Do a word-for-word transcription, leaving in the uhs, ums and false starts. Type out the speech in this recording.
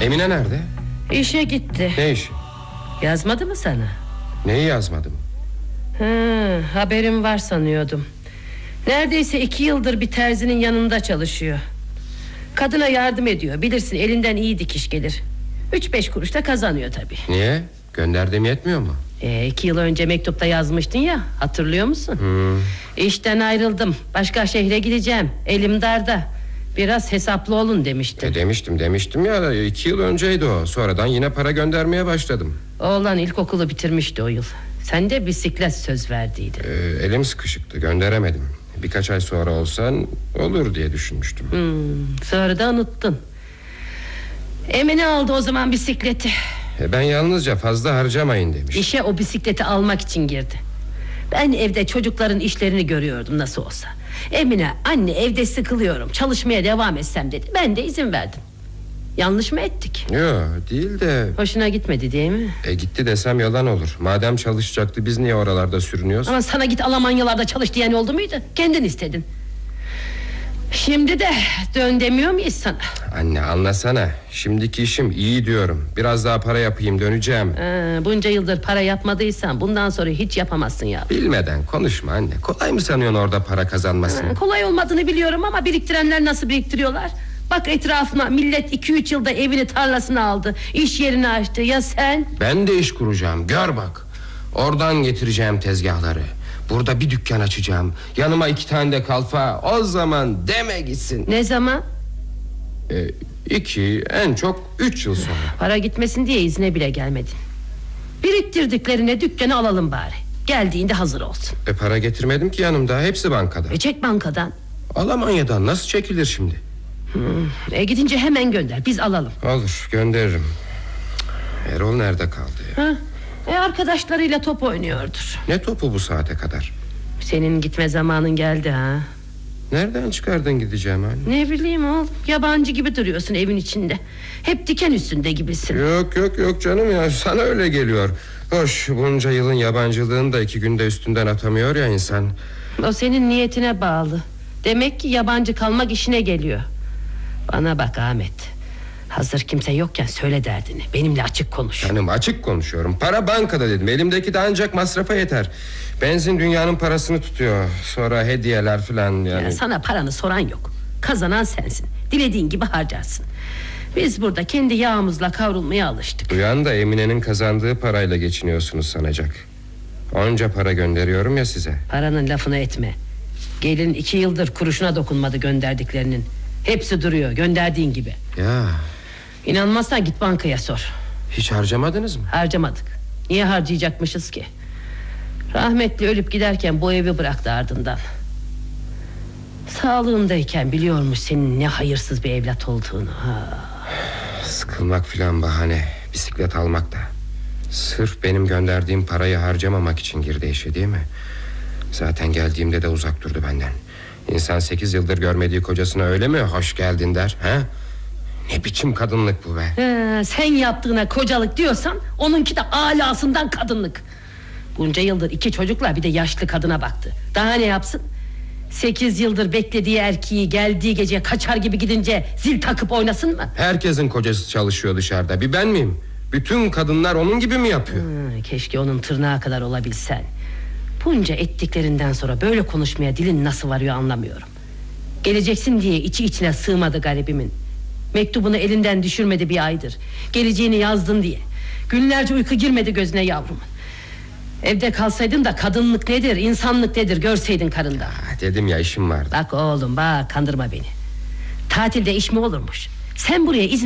Emine nerede? İşe gitti. Ne iş? Yazmadı mı sana? Neyi yazmadım? Ha, haberim var sanıyordum. Neredeyse iki yıldır bir terzinin yanında çalışıyor. Kadına yardım ediyor. Bilirsin, elinden iyi dikiş gelir. Üç beş kuruş da kazanıyor tabii. Niye? Gönderdiğim yetmiyor mu? Ee, iki yıl önce mektupta yazmıştın ya, hatırlıyor musun? Hmm. İşten ayrıldım, başka şehre gideceğim, elim darda, biraz hesaplı olun demiştin. E demiştim demiştim ya, iki yıl önceydi o. Sonradan yine para göndermeye başladım. Oğlan ilkokulu bitirmişti o yıl. Sen de bisiklet söz verdiydin. ee, Elim sıkışıktı, gönderemedim. Birkaç ay sonra olsan olur diye düşünmüştüm. hmm, Sonra da unuttun. Emine aldı o zaman bisikleti. e Ben yalnızca fazla harcamayın demiş. İşe o bisikleti almak için girdi. Ben evde çocukların işlerini görüyordum nasıl olsa. Emine, anne evde sıkılıyorum, çalışmaya devam etsem dedi. Ben de izin verdim. Yanlış mı ettik? Yok değil de. Hoşuna gitmedi değil mi? E gitti desem yalan olur. Madem çalışacaktı, biz niye oralarda sürünüyoruz? Ama sana git Almanyalarda çalış diyen oldu muydu? Kendin istedin. Şimdi de dön demiyor muyuz sana? Anne anlasana, şimdiki işim iyi diyorum. Biraz daha para yapayım, döneceğim. Ee, bunca yıldır para yapmadıysan bundan sonra hiç yapamazsın ya. Bilmeden konuşma anne. Kolay mı sanıyorsun orada para kazanmasını? Ee, kolay olmadığını biliyorum ama biriktirenler nasıl biriktiriyorlar? Bak etrafına, millet iki üç yılda evini tarlasını aldı, iş yerini açtı. Ya sen? Ben de iş kuracağım, gör bak. Oradan getireceğim tezgahları. Burada bir dükkan açacağım. Yanıma iki tane de kalfa. O zaman deme gitsin. Ne zaman? e, İki, en çok üç yıl sonra. Para gitmesin diye izne bile gelmedin. Biriktirdiklerine dükkanı alalım bari. Geldiğinde hazır olsun. E para getirmedim ki yanımda, hepsi bankada. E çek bankadan. Almanya'dan nasıl çekilir şimdi? hmm. E gidince hemen gönder, biz alalım. Olur, gönderirim. Erol nerede kaldı? Ha? E arkadaşlarıyla top oynuyordur. Ne topu bu saate kadar? Senin gitme zamanın geldi ha. Nereden çıkardın gideceğim anne? Ne bileyim oğlum, yabancı gibi duruyorsun evin içinde. Hep diken üstünde gibisin. Yok yok yok canım ya, sana öyle geliyor. Hoş, bunca yılın yabancılığını da iki günde üstünden atamıyor ya insan. O senin niyetine bağlı. Demek ki yabancı kalmak işine geliyor. Bana bak Ahmet, hazır kimse yokken söyle derdini, benimle açık konuş. Canım açık konuşuyorum, para bankada dedim. Elimdeki de ancak masrafa yeter. Benzin dünyanın parasını tutuyor. Sonra hediyeler falan yani. Ya sana paranı soran yok. Kazanan sensin, dilediğin gibi harcarsın. Biz burada kendi yağımızla kavrulmaya alıştık. Duyan da Emine'nin kazandığı parayla geçiniyorsunuz sanacak. Onca para gönderiyorum ya size. Paranın lafını etme. Gelin iki yıldır kuruşuna dokunmadı gönderdiklerinin. Hepsi duruyor gönderdiğin gibi. Ya İnanmazsan git bankaya sor. hiç harcamadınız mı? Harcamadık. Niye harcayacakmışız ki? Rahmetli ölüp giderken bu evi bıraktı ardından. Sağlığındayken biliyormuş senin ne hayırsız bir evlat olduğunu. Ha. Sıkılmak filan bahane. Bisiklet almak da. Sırf benim gönderdiğim parayı harcamamak için girdi işe, değil mi? Zaten geldiğimde de uzak durdu benden. İnsan sekiz yıldır görmediği kocasına öyle mi hoş geldin der, ha? Ne biçim kadınlık bu be? Ha, sen yaptığına kocalık diyorsan onunki de alasından kadınlık. Bunca yıldır iki çocukla bir de yaşlı kadına baktı. Daha ne yapsın? Sekiz yıldır beklediği erkeği geldiği gece kaçar gibi gidince zil takıp oynasın mı? Herkesin kocası çalışıyor dışarıda, bir ben miyim? Bütün kadınlar onun gibi mi yapıyor? Ha, keşke onun tırnağı kadar olabilsen. Bunca ettiklerinden sonra böyle konuşmaya dilin nasıl varıyor anlamıyorum. Geleceksin diye içi içine sığmadı garibimin. Mektubunu elinden düşürmedi bir aydır. Geleceğini yazdın diye. Günlerce uyku girmedi gözüne yavrumun. Evde kalsaydın da kadınlık nedir, insanlık nedir görseydin karında. Ah, dedim ya, işim vardı. Bak oğlum bak, kandırma beni. Tatilde iş mi olurmuş? Sen buraya izin